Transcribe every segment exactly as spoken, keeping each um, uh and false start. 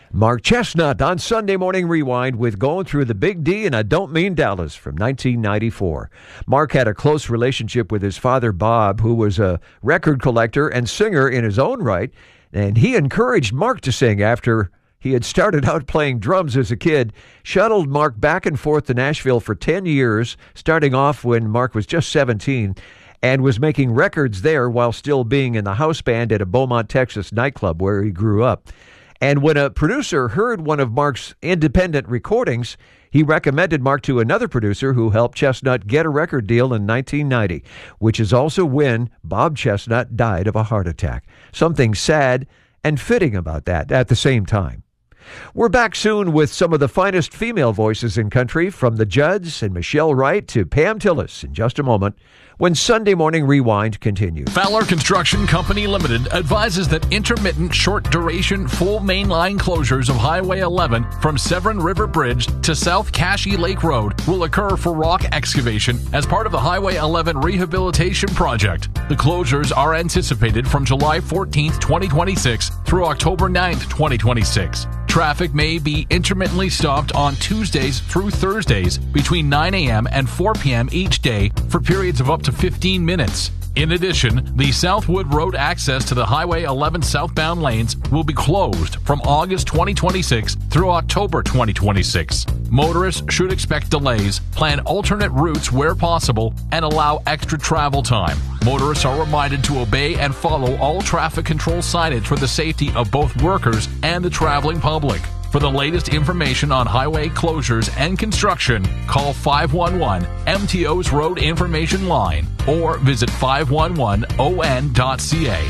Mark Chestnut on Sunday Morning Rewind with Going Through the Big D, and I Don't Mean Dallas from nineteen ninety-four. Mark had a close relationship with his father, Bob, who was a record collector and singer in his own right, and he encouraged Mark to sing after he had started out playing drums as a kid, shuttled Mark back and forth to Nashville for ten years, starting off when Mark was just seventeen, and was making records there while still being in the house band at a Beaumont, Texas nightclub where he grew up. And when a producer heard one of Mark's independent recordings, he recommended Mark to another producer who helped Chestnut get a record deal in nineteen ninety, which is also when Bob Chestnut died of a heart attack. Something sad and fitting about that at the same time. We're back soon with some of the finest female voices in country, from the Judds and Michelle Wright to Pam Tillis, in just a moment, when Sunday Morning Rewind continues. Fowler Construction Company Limited advises that intermittent short-duration full mainline closures of Highway eleven from Severn River Bridge to South Cashy Lake Road will occur for rock excavation as part of the Highway eleven rehabilitation project. The closures are anticipated from July fourteenth, twenty twenty-six through October ninth, twenty twenty-six. Traffic may be intermittently stopped on Tuesdays through Thursdays between nine a.m. and four p.m. each day for periods of up to fifteen minutes. In addition, the Southwood Road access to the Highway eleven southbound lanes will be closed from August twenty twenty-six through October twenty twenty-six. Motorists should expect delays, plan alternate routes where possible, and allow extra travel time. Motorists are reminded to obey and follow all traffic control signage for the safety of both workers and the traveling public. For the latest information on highway closures and construction, call five one one M T O's Road Information Line or visit five one one O N dot C A.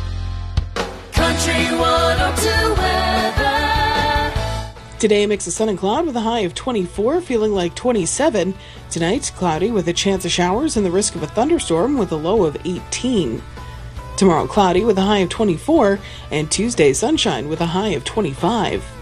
Country one oh two weather. Today, a mix of sun and cloud with a high of twenty-four, feeling like twenty-seven. Tonight, cloudy with a chance of showers and the risk of a thunderstorm with a low of eighteen. Tomorrow, cloudy with a high of twenty-four, and Tuesday, sunshine with a high of twenty-five.